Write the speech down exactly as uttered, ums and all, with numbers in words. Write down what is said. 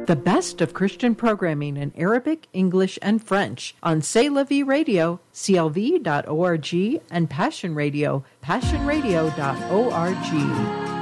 The best of Christian programming in Arabic, English, and French on C'est La Vie Radio, C L V dot org, and Passion Radio, passion radio dot org.